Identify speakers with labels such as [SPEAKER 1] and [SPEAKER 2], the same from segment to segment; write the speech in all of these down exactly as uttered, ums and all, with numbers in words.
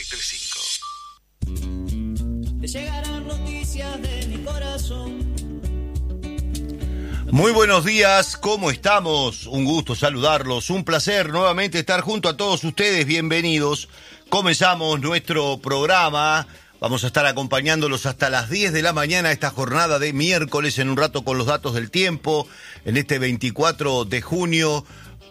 [SPEAKER 1] y tres punto cinco.
[SPEAKER 2] Te llegarán noticias de mi corazón.
[SPEAKER 3] Muy buenos días, ¿cómo estamos? Un gusto saludarlos, un placer nuevamente estar junto a todos ustedes, bienvenidos. Comenzamos nuestro programa, vamos a estar acompañándolos hasta las diez de la mañana esta jornada de miércoles, en un rato con los datos del tiempo, en este veinticuatro de junio,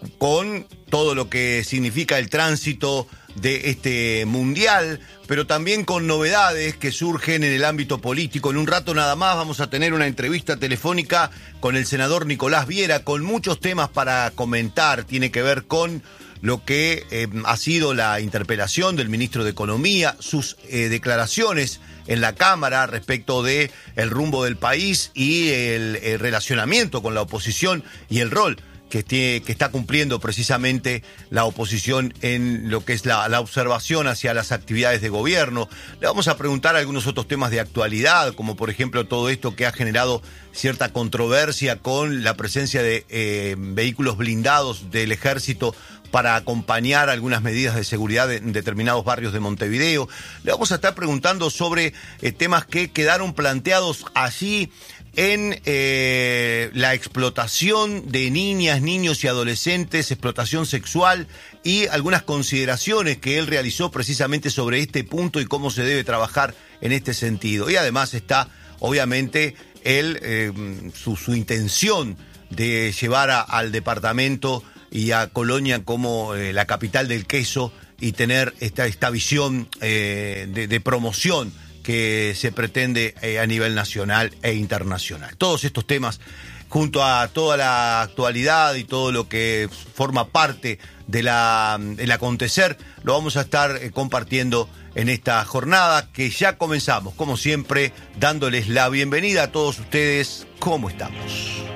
[SPEAKER 3] con todo lo que significa el tránsito de este mundial, pero también con novedades que surgen en el ámbito político. En un rato nada más vamos a tener una entrevista telefónica con el senador Nicolás Viera, con muchos temas para comentar. Tiene que ver con lo que eh, ha sido la interpelación del ministro de Economía, sus eh, declaraciones en la Cámara respecto de el rumbo del país y el, el relacionamiento con la oposición y el rol que, tiene, que está cumpliendo precisamente la oposición en lo que es la, la observación hacia las actividades de gobierno. Le vamos a preguntar algunos otros temas de actualidad, como por ejemplo todo esto que ha generado cierta controversia con la presencia de eh, vehículos blindados del ejército para acompañar algunas medidas de seguridad en determinados barrios de Montevideo. Le vamos a estar preguntando sobre eh, temas que quedaron planteados allí en eh, la explotación de niñas, niños y adolescentes, explotación sexual y algunas consideraciones que él realizó precisamente sobre este punto y cómo se debe trabajar en este sentido. Y además está, obviamente, él, eh, su, su intención de llevar a, al departamento y a Colonia como eh, la capital del queso y tener esta, esta visión eh, de, de promoción que se pretende eh, a nivel nacional e internacional. Todos estos temas, junto a toda la actualidad y todo lo que forma parte de la, del acontecer, lo vamos a estar eh, compartiendo en esta jornada que ya comenzamos, como siempre, dándoles la bienvenida a todos ustedes. ¿Cómo estamos?